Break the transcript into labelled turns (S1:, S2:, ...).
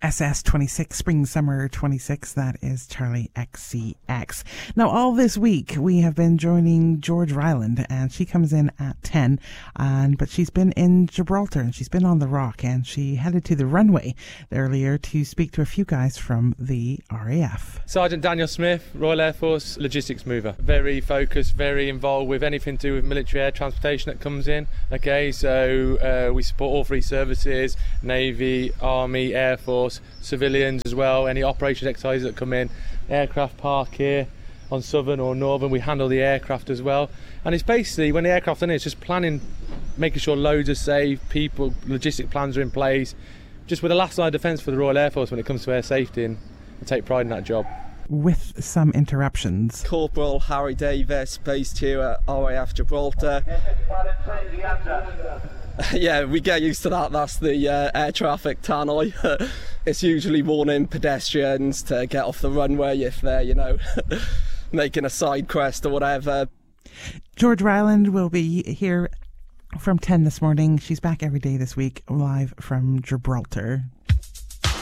S1: SS26, Spring Summer 26, that is Charlie XCX. Now, all this week, we have been joining George Ryland, and she comes in at 10, but she's been in Gibraltar, and she's been on the Rock, and she headed to the runway earlier to speak to a few guys from the RAF.
S2: Sergeant Daniel Smith, Royal Air Force logistics mover. Very focused, very involved with anything to do with military air transportation that comes in. Okay, so we support all three services, Navy, Army, Air Force, civilians as well, any operations exercises that come in, aircraft park here on Southern or Northern, we handle the aircraft as well. And it's basically, when the aircraft's in, it's just planning, making sure loads are safe, people, logistic plans are in place, just with the last line of defence for the Royal Air Force when it comes to air safety, and I take pride in that job.
S1: With some interruptions.
S3: Corporal Harry Davis, based here at RAF Gibraltar. Yeah, we get used to that. That's the air traffic tannoy. It's usually warning pedestrians to get off the runway if they're, making a side quest or whatever.
S1: George Ryland will be here from 10 this morning. She's back every day this week, live from Gibraltar.